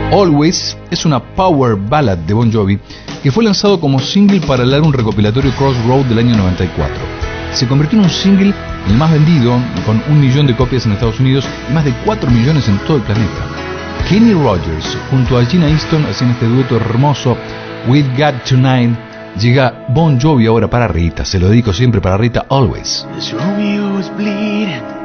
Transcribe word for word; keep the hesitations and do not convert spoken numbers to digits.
Always es una power ballad de Bon Jovi que fue lanzado como single para el álbum recopilatorio Crossroad del año noventa y cuatro. Se convirtió en un single el más vendido, con un millón de copias en Estados Unidos y más de cuatro millones en todo el planeta. Kenny Rogers junto a Gina Easton hacían este dueto hermoso, We've Got Tonight. Llega Bon Jovi ahora para Rita, se lo dedico siempre para Rita, Always. As Romeo was bleeding